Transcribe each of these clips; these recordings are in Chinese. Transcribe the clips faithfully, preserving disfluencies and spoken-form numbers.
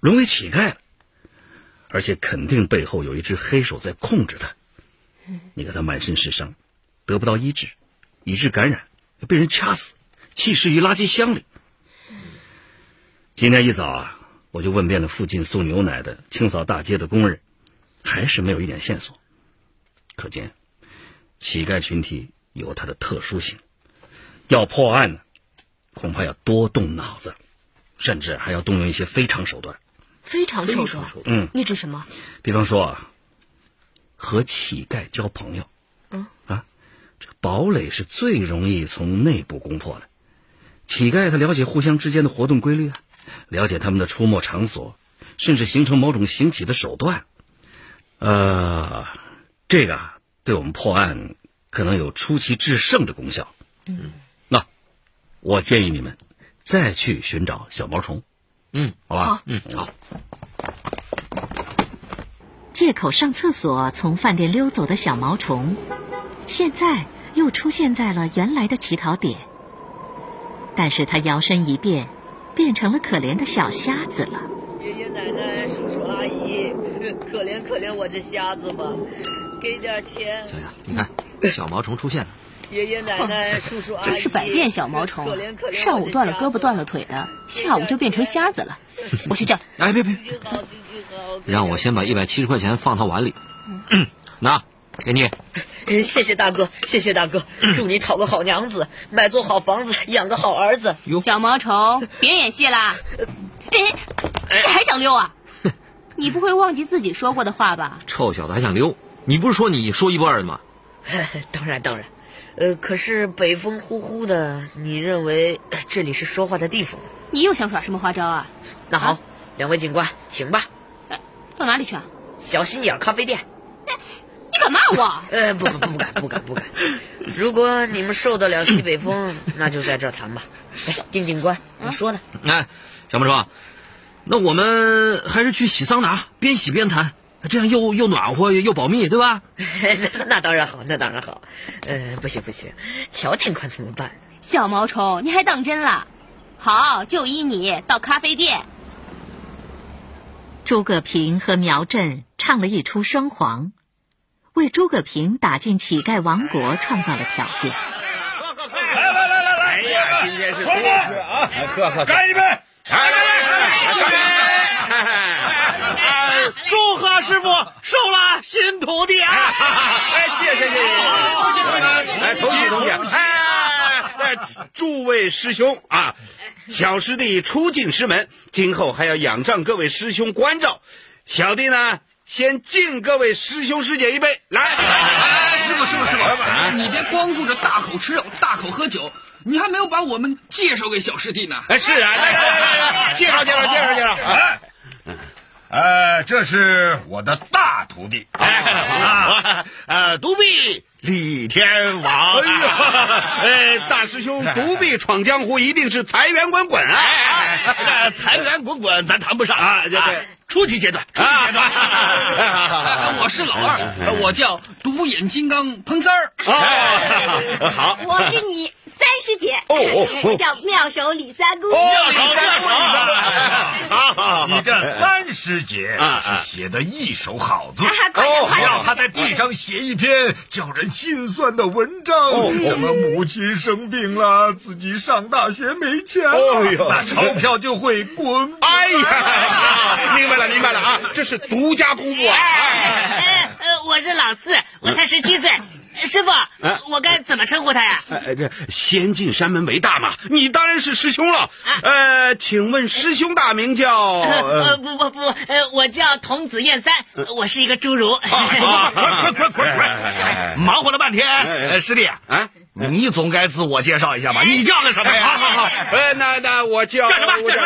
沦为乞丐了，而且肯定背后有一只黑手在控制他。你看他满身是伤，得不到医治，以致感染，被人掐死，弃尸于垃圾箱里。今天一早啊，我就问遍了附近送牛奶的、清扫大街的工人，还是没有一点线索。可见乞丐群体有它的特殊性，要破案呢，恐怕要多动脑子，甚至还要动用一些非常手段。 非常手段？ 嗯， 你指什么？ 比方说啊，和乞丐交朋友。 嗯啊，这堡垒是最容易从内部攻破的。乞丐他了解互相之间的活动规律啊，了解他们的出没场所，甚至形成某种行乞的手段。呃，这个啊，对我们破案可能有出奇制胜的功效。 嗯， 那我建议你们再去寻找小毛虫。 嗯， 好吧。 好， 嗯，好。 借口上厕所从饭店溜走的小毛虫，现在又出现在了原来的乞讨点，但是他摇身一变，变成了可怜的小瞎子了。 爷爷奶奶、叔叔阿姨，可怜可怜我这瞎子吧，给点钱。 想想，你看，小毛虫出现了。 爷爷奶奶、叔叔阿姨， 真是百变小毛虫，上午断了胳膊断了腿的，下午就变成瞎子了。我去叫。 哎，别别，让我先把一百七十块钱放他碗里。嗯，拿，给你。 谢谢大哥，谢谢大哥，祝你讨个好娘子，买座好房子，养个好儿子。 小毛虫，别演戏啦！哎，你还想溜啊？你不会忘记自己说过的话吧？ 臭小子还想溜？你不是说你说一不二的吗？ 当然当然。呃，可是北风呼呼的，你认为这里是说话的地方吗？ 你又想耍什么花招啊？ 那好， 啊两位警官，请吧。 哎，到哪里去啊？ 小心眼咖啡店。 你敢骂我？ 呃，不不不敢不敢不敢。如果你们受得了西北风，那就在这儿谈吧。哎，丁警官，你说呢？ 哎，小毛虫，那我们还是去洗桑拿，边洗边谈。这样又又暖和又保密，对吧？ 那, 那当然好，那当然好。呃，不行不行，乔天宽怎么办？ 小毛虫，你还当真了？好，就依你到咖啡店。 诸葛平和苗震唱了一出双簧，为诸葛平打进乞丐王国创造了条件。 来来来来来！哎呀，今天是多喝啊！喝喝，干一杯！来来来来，干杯！ 祝贺师傅收了新徒弟啊！ 哎，谢谢谢谢！哎，同喜同喜！哎，诸位师兄啊，小师弟初进师门，今后还要仰仗各位师兄关照。小弟呢，先敬各位师兄师姐一杯。来， 哎，师傅师傅师傅，你别光顾着大口吃肉、大口喝酒，你还没有把我们介绍给小师弟呢。 哎，是啊，来来来来来，介绍介绍介绍介绍。 哎，呃，这是我的大徒弟， 哎，呃，独臂李天王。哎呦，呃，大师兄独臂闯江湖，一定是财源滚滚啊！ 哎，财源滚滚咱谈不上啊，这个初级阶段，初级阶段。 我是老二，我叫独眼金刚彭三儿。 哦，好， 我是你三师姐， 哦哦， 叫妙手李三姑。 妙手妙手， 好好好， 你这三师姐是写的一手好字， 哦， 只要她在地上写一篇叫人心酸的文章，什么母亲生病了，自己上大学没钱了，那钞票就会滚。 哎呀，明白了明白了啊，这是独家功夫啊！ 哎，呃，我是老四，我才十七岁。师傅，我该怎么称呼他呀？ 呃，这先进山门为大嘛，你当然是师兄了。呃，请问师兄大名叫？ 呃，不不不，呃，我叫童子燕三，我是一个侏儒。 快快快快！忙活了半天，师弟啊，你总该自我介绍一下吧？你叫个什么呀？ 好好好，呃，那那我叫叫什么？叫什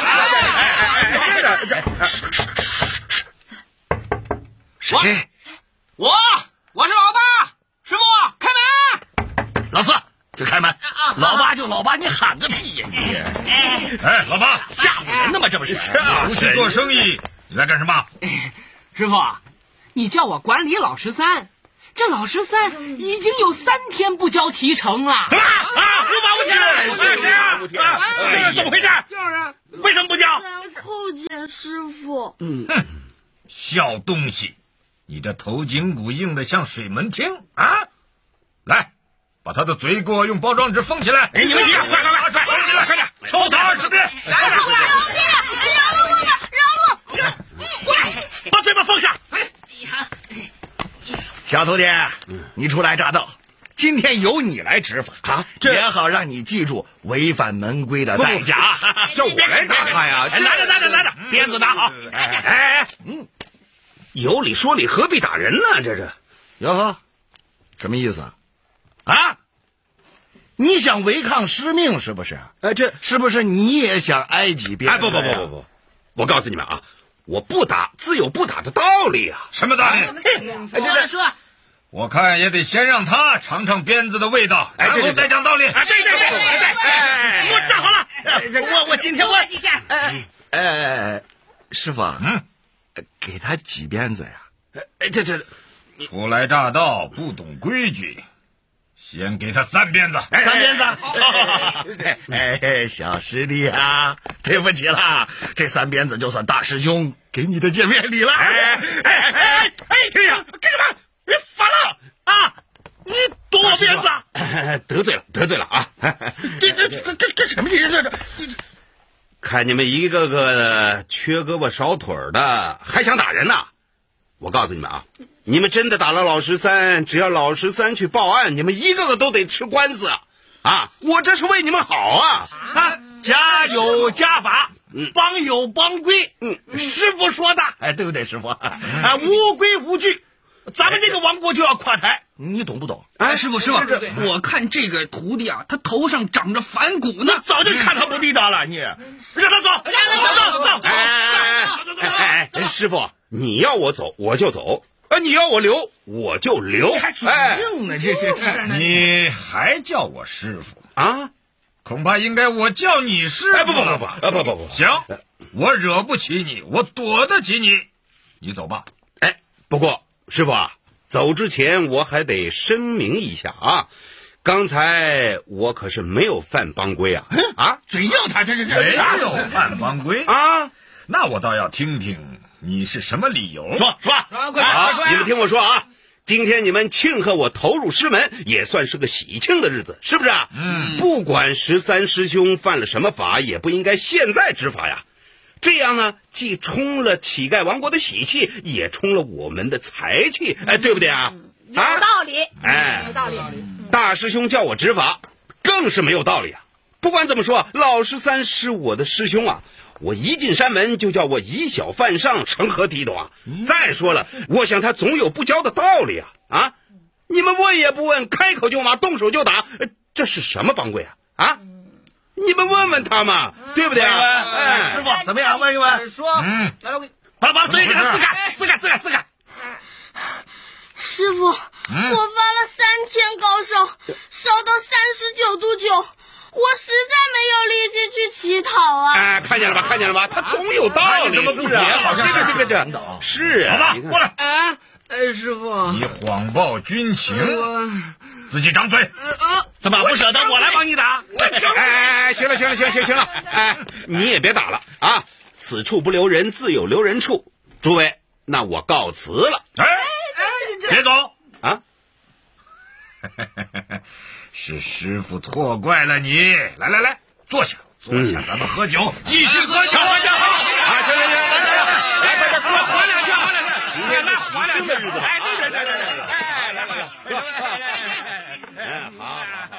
么？ 谁？我我是老八。师傅，开门！ 老四，就开门。老八就老八，你喊个屁呀你！哎，老八，吓唬人的吗？这不是？不去做生意，你来干什么？ 师傅，你叫我管理老十三， 这老十三已经有三天不交提成了。 什么啊？无法无天！是谁啊？啊，怎么回事？ 就是为什么不交？ 叩见师傅。 嗯，哼，小东西，你这头颈骨硬得像水门汀啊！来，把他的嘴给我用包装纸封起来。 哎，你们几个，快快快，封起来，快点，抽他二十遍。 饶了我们，饶了我们，饶了！ 过来，把嘴巴封上。 小徒弟，你初来乍到，今天由你来执法啊，也好让你记住违反门规的代价。 叫我来打他呀！ 拿着拿着拿着，鞭子拿好。哎哎哎， 嗯，有理说理，何必打人呢？这是， 哟呵，什么意思啊？啊？你想违抗师命是不是？哎，这是不是你也想挨几鞭？ 哎，不不不不不，我告诉你们啊，我不打自有不打的道理啊。 什么道理？ 哎，这说。 我看也得先让他尝尝鞭子的味道，然后再讲道理。 哎，对对对对对，哎，我站好了，我我今天我几下。 哎哎，师傅，嗯，给他几鞭子呀？ 哎，这这， 初来乍到不懂规矩，先给他三鞭子。 三鞭子。哎，小师弟啊，对不起啦，这三鞭子就算大师兄给你的见面礼了。 哎哎哎哎哎，听呀，干什么？ 你反了啊！你夺我鞭子， 得罪了，得罪了啊！ 这这这这这什么意思？这看你们一个个的缺胳膊少腿的，还想打人呢？我告诉你们啊，你们真的打了老十三，只要老十三去报案，你们一个个都得吃官司啊！我这是为你们好啊！ 啊，家有家法，帮有帮规。嗯，师傅说的，哎，对不对，师傅？啊，无规无矩。咱们这个王国就要垮台，你懂不懂？ 哎，师傅师傅，我看这个徒弟啊，他头上长着反骨呢， 早就看他不地道了。你让他走，让他走，走走走。 哎哎，师傅，你要我走我就走，啊，你要我留我就留。 还嘴硬呢，这是。 你还叫我师傅啊？ 恐怕应该我叫你师傅。 哎，不不不不，啊不不不， 行，我惹不起你，我躲得起你，你走吧。 哎，不过。师傅啊，走之前我还得声明一下啊，刚才我可是没有犯帮规啊！啊， 嘴硬，他这这这没有犯帮规啊？ 那我倒要听听你是什么理由。 说说， 快快说！ 你们听我说啊，今天你们庆贺我投入师门，也算是个喜庆的日子，是不是啊？嗯。不管十三师兄犯了什么法，也不应该现在执法呀。这样呢，既冲了乞丐王国的喜气，也冲了我们的财气，哎，对不对啊？ 有道理， 哎， 有道理。 大师兄叫我执法，更是没有道理啊！不管怎么说，老十三是我的师兄啊，我一进山门就叫我以小犯上，成何体统啊？再说了，我想他总有不交的道理啊！啊，你们问也不问，开口就骂，动手就打，这是什么帮规啊？啊？你们问问他嘛，对不对啊？ 哎，师傅怎么样？问一问。 说，嗯，来我给， 把把嘴给他撕开，撕开，撕开，撕开。 师傅，嗯、我发了三天高烧，烧到三十九度九，我实在没有力气去乞讨啊！ 哎，看见了吧？看见了吧？他总有道理， 怎么不写？好像这个这个这个是啊。 好吧，过来。 啊，哎，师傅， 你谎报军情， 我自己张嘴。 呃， 怎么不舍得我来帮你打？ 哎哎，行了行了行行行了，哎，你也别打了啊！此处不留人，自有留人处。诸位，那我告辞了。 哎哎，别走啊！ 是师傅错怪了你。来来来，坐下，坐下，咱们喝酒，继续喝酒。 喝酒好啊！行行行，来来来，来快点，给我划两下，划两下。今天是划两下日子吧？哎，对对对对对，哎，来来来，哎，好。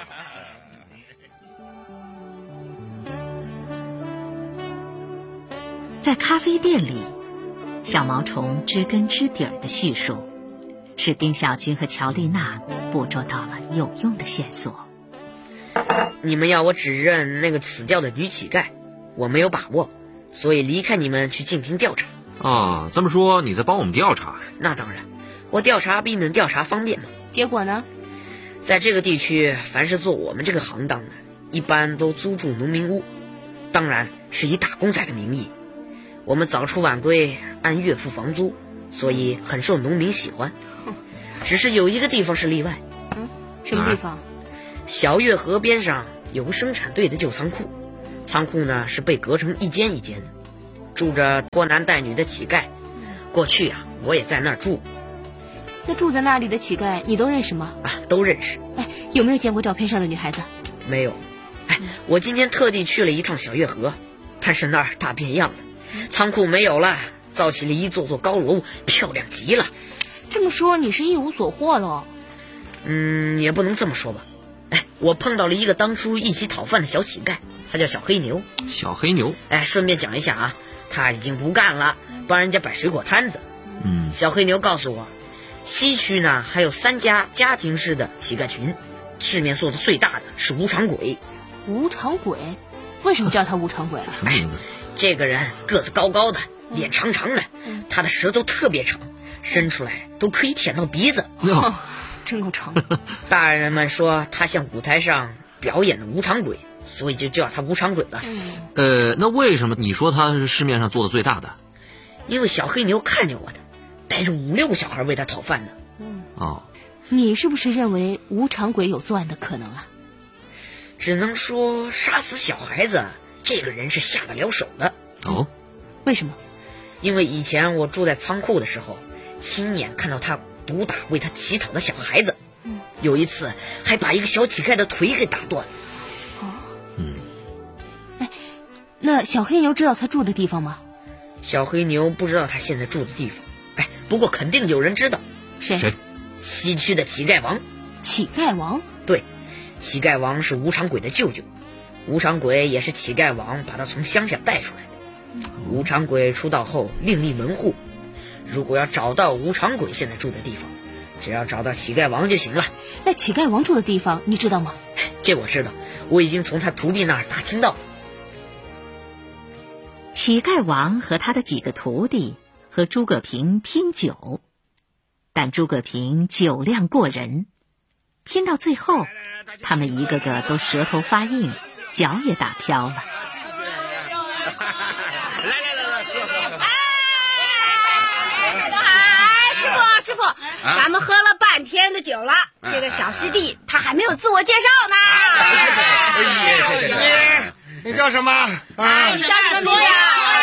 在咖啡店里，小毛虫知根知底儿的叙述，使丁小军和乔丽娜捕捉到了有用的线索。 你们要我指认那个死掉的女乞丐，我没有把握，所以离开你们去进行调查。 啊，这么说你在帮我们调查？ 那当然，我调查比你们调查方便嘛。 结果呢？ 在这个地区，凡是做我们这个行当的，一般都租住农民屋，当然是以打工仔的名义。我们早出晚归，按月付房租，所以很受农民喜欢。 只是有一个地方是例外。 嗯，什么地方？ 小月河边上有个生产队的旧仓库，仓库呢是被隔成一间一间的，住着拖男带女的乞丐。过去啊，我也在那儿住。 那住在那里的乞丐你都认识吗？ 啊，都认识。 哎，有没有见过照片上的女孩子？ 没有。哎，我今天特地去了一趟小月河，但是那儿大变样了，仓库没有了，造起了一座座高楼，漂亮极了。 这么说你是一无所获喽？ 嗯，也不能这么说吧。哎，我碰到了一个当初一起讨饭的小乞丐，他叫小黑牛。 小黑牛。 哎，顺便讲一下啊，他已经不干了，帮人家摆水果摊子。 嗯， 小黑牛告诉我，西区呢还有三家家庭式的乞丐群，市面做的最大的是无常鬼。 无常鬼？为什么叫他无常鬼啊？ 什么名字？ 这个人个子高高的，脸长长的，他的舌头特别长，伸出来都可以舔到鼻子。 哦，真够长。 大人们说他像舞台上表演的无常鬼，所以就叫他无常鬼了。 呃，那为什么你说他是市面上做的最大的？ 因为小黑牛看见我的，带着五六个小孩为他讨饭呢。 嗯， 哦， 你是不是认为无常鬼有作案的可能啊？ 只能说杀死小孩子，这个人是下得了手的。 哦， 为什么？ 因为以前我住在仓库的时候，亲眼看到他毒打为他乞讨的小孩子。嗯，有一次还把一个小乞丐的腿给打断。 哦， 嗯， 哎，那小黑牛知道他住的地方吗？ 小黑牛不知道他现在住的地方，哎，不过肯定有人知道。 谁？ 谁？ 西区的乞丐王。 乞丐王？ 对，乞丐王是无常鬼的舅舅，无常鬼也是乞丐王把他从乡下带出来的。无常鬼出道后另立门户，如果要找到无常鬼现在住的地方，只要找到乞丐王就行了。 那乞丐王住的地方你知道吗？ 这我知道，我已经从他徒弟那儿打听到了。 乞丐王和他的几个徒弟和诸葛平拼酒，但诸葛平酒量过人，拼到最后，他们一个个都舌头发硬，脚也打飘了。 来来来来，喝喝喝！ 哎，师傅师傅，咱们喝了半天的酒了，这个小师弟他还没有自我介绍呢。 你你叫什么？ 啊，你叫什么呀？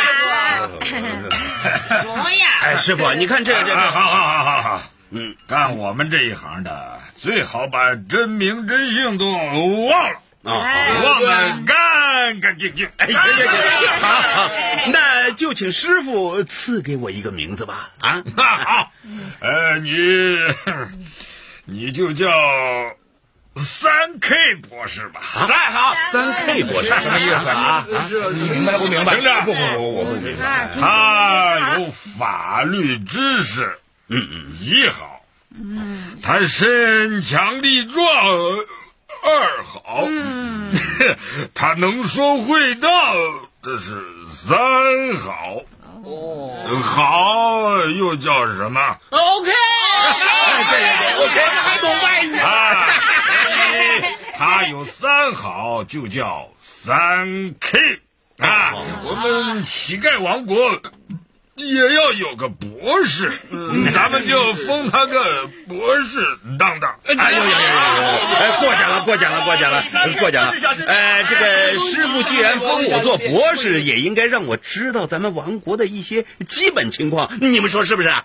什么呀？ 哎，师傅，你看这这， 好好好好好，嗯，干我们这一行的最好把真名真姓都忘了。啊，忘了干干净净。 哎，行行行，好好，那就请师傅赐给我一个名字吧。啊， 好，呃，你你就叫三 K 博士吧。 太好， 三 K 博士什么意思啊？你明白不明白？ 听着，不不不，我不明白。他有法律知识，嗯嗯，一好，嗯，他身强力壮。二好，嗯，他能说会道，这是三好。哦，好又叫什么 ？OK， 对对对，我看还懂外语啊。他有三好，就叫三 K 啊。我们乞丐王国也要有个博士，嗯、咱们就封他个博士当当。 哎呦呦呦呦！哎，过奖了，过奖了，过奖了，过奖了。呃，这个师傅既然封我做博士，也应该让我知道咱们王国的一些基本情况，你们说是不是啊？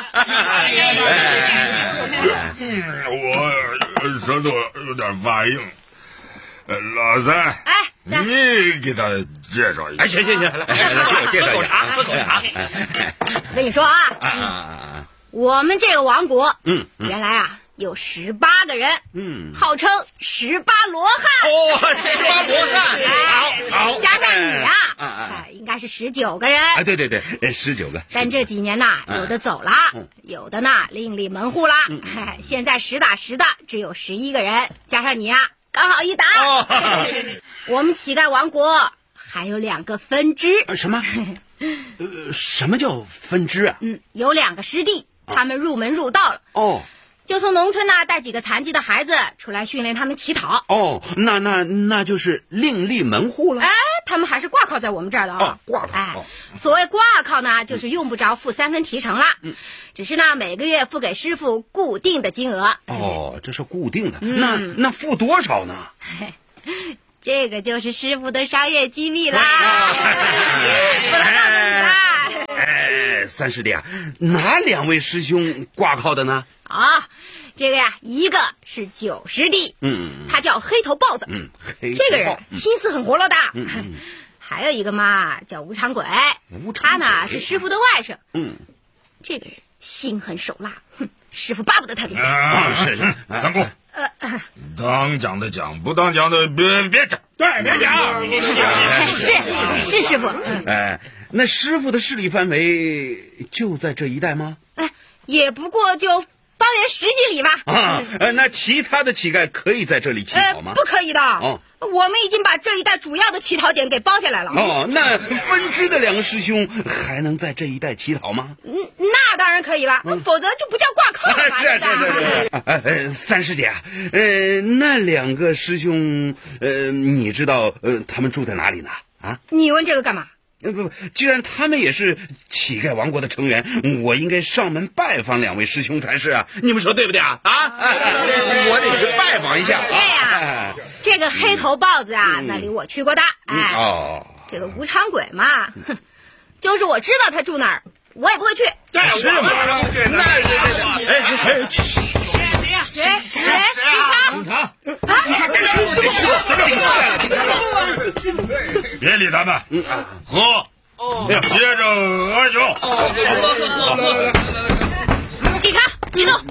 嗯，我舌头有点发硬。老三， 哎， 你给他介绍一下。 哎，行行行，来来来，给我介绍一下。 喝口茶， 我跟你说啊，我们这个王国，嗯，原来啊有十八个人，嗯，号称十八罗汉。 哦，十八罗汉，好，好， 加上你啊，啊，应该是十九个人。 啊，对对对，十九个。 但这几年呐，有的走了，有的呢另立门户了。现在实打实的只有十一个人，加上你啊。刚好一打，哦、我们乞丐王国还有两个分支。 什么？呃，什么叫分支啊？ 嗯，有两个师弟，他们入门入道了。哦， 就从农村呢带几个残疾的孩子出来训练他们乞讨。 哦，那那那就是另立门户了。 哎，他们还是挂靠在我们这儿的啊、 哦。挂靠。 哎，所谓挂靠呢，就是用不着付三分提成了，嗯，只是呢每个月付给师傅固定的金额。 哦，这是固定的，嗯、那那付多少呢？ 这个就是师傅的商业机密啦，不能告诉你啦。 哎，三师弟啊，哪两位师兄挂靠的呢？ 啊，这个呀，一个是九师弟，嗯，他叫黑头豹子，嗯，黑头这个人心思很活络的，嗯嗯，还有一个嘛叫无常鬼，无常他呢是师傅的外甥，嗯，这个人心狠手辣，哼，师傅巴不得他离开。 啊，是是，三姑。呃，当讲的讲，不当讲的别别讲，对，别讲。 是是师傅。 哎，那师傅的势力范围就在这一带吗？ 哎，也不过就方圆十几里吧。 啊，呃，那其他的乞丐可以在这里乞讨吗？ 呃、不可以的。哦，我们已经把这一带主要的乞讨点给包下来了。 哦，那分支的两个师兄还能在这一带乞讨吗？ 嗯，那当然可以了，嗯、否则就不叫挂靠了嘛。 是是是是。呃呃，三师姐啊，呃，那两个师兄，呃，你知道呃他们住在哪里呢？啊？ 你问这个干嘛？ 呃不，既然他们也是乞丐王国的成员，我应该上门拜访两位师兄才是啊！你们说对不对啊？啊，我得去拜访一下。 对呀，这个黑头豹子啊，那里我去过的。哎， 哦， 这个无常鬼嘛，哼，就是我知道他住哪儿，我也不会去。 是吗？那哎哎哎， 谁谁警察？ 警察！ 警察！警察！ 警察！别理他们，喝，接着喝酒。 警察，别动！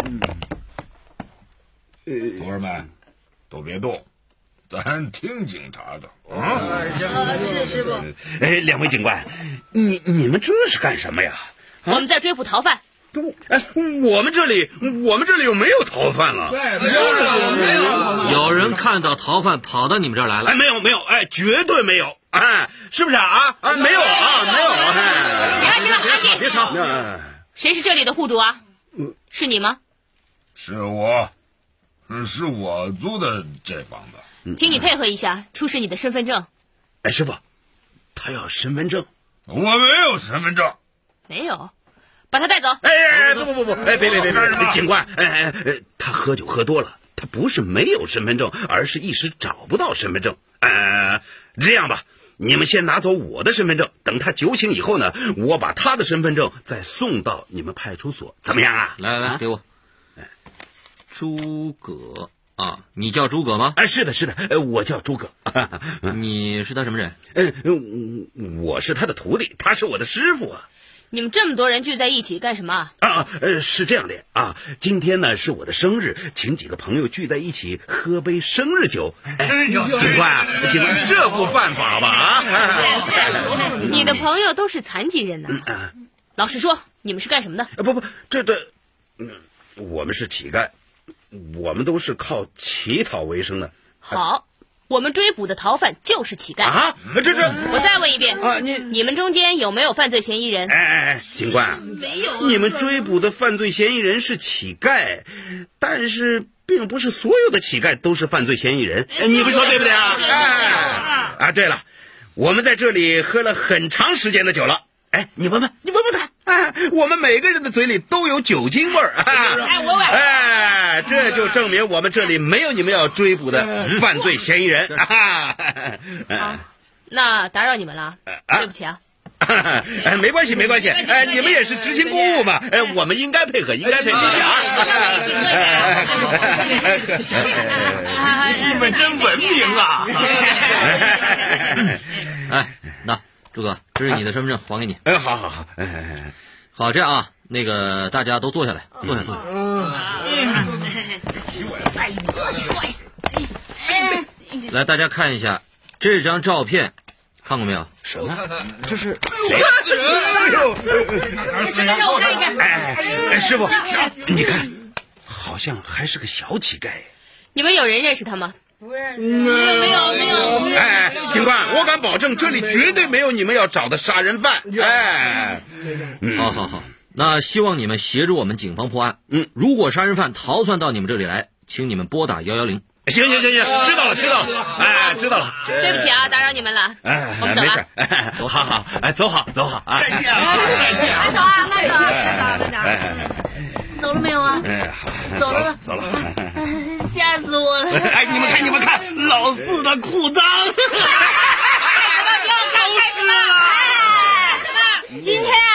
徒儿们，都别动，咱听警察的啊！ 是师傅。 哎，两位警官，你你们这是干什么呀？ 我们在追捕逃犯。 哎，我们这里，我们这里有没有逃犯了？ 对，没有，没有。 有人看到逃犯跑到你们这儿来了？ 哎，没有，没有，哎，绝对没有，哎，是不是啊？啊，没有啊，没有。哎， 行了，行了，安静， 别吵。 谁是这里的户主啊？是你吗？ 是我，是我租的这房子。 请你配合一下，出示你的身份证。 哎，师傅，他要身份证。 我没有身份证。 没有。把他带走！ 哎哎不不不不！哎别别别别！警官，哎哎哎，他喝酒喝多了，他不是没有身份证，而是一时找不到身份证。呃，这样吧，你们先拿走我的身份证，等他酒醒以后呢，我把他的身份证再送到你们派出所，怎么样啊？ 来来来，给我。哎，诸葛啊，你叫诸葛吗？ 哎，是的，是的，我叫诸葛。 你是他什么人？ 嗯，我是他的徒弟，他是我的师傅啊。 你们这么多人聚在一起干什么啊？呃，是这样的啊，今天呢是我的生日，请几个朋友聚在一起喝杯生日酒。 生日酒， 警官，警官，这不犯法吧？啊！ 你的朋友都是残疾人呢。嗯、老实说，你们是干什么的？ 不不，这这，嗯，我们是乞丐，我们都是靠乞讨为生的。 好。我们追捕的逃犯就是乞丐啊！这这， 我再问一遍啊，你你们中间有没有犯罪嫌疑人？ 哎哎哎，警官， 没有、啊。 你们追捕的犯罪嫌疑人是乞丐，但是并不是所有的乞丐都是犯罪嫌疑人，哎、你们说对不对啊？哎啊，对了，我们在这里喝了很长时间的酒了。哎，你闻闻，你闻闻看，哎，我们每个人的嘴里都有酒精味儿， 哎，我闻， 哎，这就证明我们这里没有你们要追捕的犯罪嫌疑人。啊， 好，那打扰你们了，对不起啊。 哎，没关系，没关系，哎，你们也是执行公务嘛，哎，我们应该配合，应该配合啊。 你们真文明啊！ 哎，那。诸葛，这是你的身份证，还给你。 哎，好好好，哎哎哎， 好，这样啊，那个大家都坐下来，坐下坐下。嗯，来，大家看一下这张照片，看过没有？ 什么？这是谁？身份证我看一看。 哎哎，师傅，你看，好像还是个小乞丐。 你们有人认识他吗？ 不认识， 没有没有没有。 哎，警官，我敢保证，这里绝对没有你们要找的杀人犯。哎， 好好好， 那希望你们协助我们警方破案。 嗯， 如果杀人犯逃窜到你们这里来，请你们拨打幺幺零。 行行行行，知道了知道了，哎，知道了。 对不起啊，打扰你们了。 哎， 我们走了。 没事，哎，走好好，哎，走好走好啊。 再见啊，再见。 慢走啊，慢走啊，慢走啊，慢走啊。 哎， 走了没有啊？ 哎，好， 走了吧， 走了。 吓死我了！ 哎，你们看，你们看，老四的裤裆， 什么？不要看，看什么？哎，什么？今天啊。